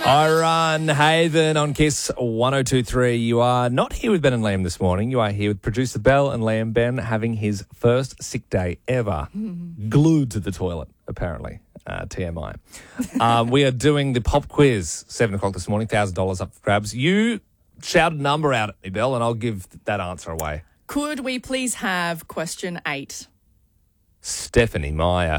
I run Haven on Kiss 102.3. You are not here with Ben and Liam this morning. You are here with producer Belle and Liam. Ben having his first sick day ever. Glued to the toilet, apparently. TMI. We are doing the pop quiz, 7 o'clock this morning, $1,000 up for grabs. You shout a number out at me, Belle, and I'll give that answer away. Could we please have question 8? Stephanie Meyer.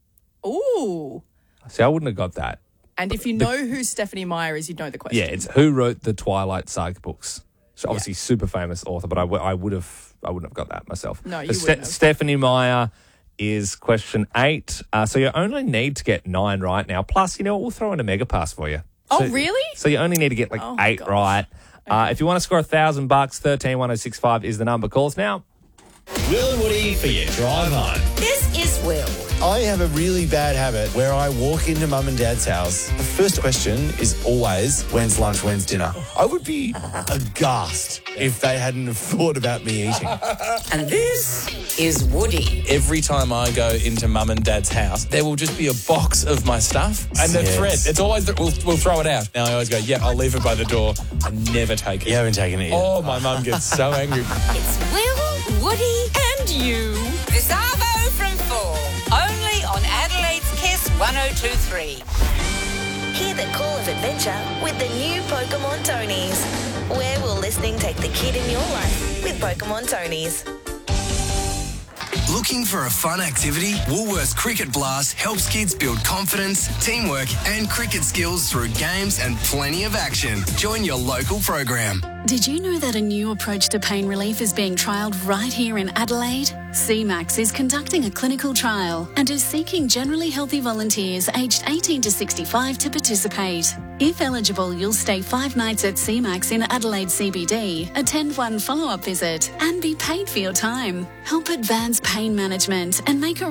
Ooh. See, I wouldn't have got that. And if you know who Stephanie Meyer is, you'd know the question. Yeah, it's who wrote the Twilight Saga books. So obviously super famous author, but I wouldn't have got that myself. No, you But wouldn't have. Stephanie Meyer is question 8. So you only need to get 9 right now. Plus, you know what? We'll throw in a mega pass for you. Oh, really? So you only need to get 8 gosh. right. If you want to score $1,000, 131065 is the number. Call us now. Will and Woody for your drive home. This is Will. I have a really bad habit where I walk into mum and dad's house. The first question is always, when's lunch, when's dinner? I would be aghast if they hadn't have thought about me eating. And this is Woody. Every time I go into mum and dad's house, there will just be a box of my stuff. And the Yes. thread, it's always, we'll throw it out. Now I always go, I'll leave it by the door. I never take it. You haven't taken it yet. Oh, my mum gets so angry. It's Will, Woody, and you. This Arvo from 4. Only on Adelaide's Kiss 102.3. Hear the call of adventure with the new Pokemon Tonys. Where will listening take the kid in your life with Pokemon Tonys? Looking for a fun activity? Woolworths Cricket Blast helps kids build confidence, teamwork, and cricket skills through games and plenty of action. Join your local program. Did you know that a new approach to pain relief is being trialled right here in Adelaide? CMAX is conducting a clinical trial and is seeking generally healthy volunteers aged 18 to 65 to participate. If eligible, you'll stay 5 nights at CMAX in Adelaide CBD, attend 1 follow-up visit and be paid for your time. Help advance pain management and make a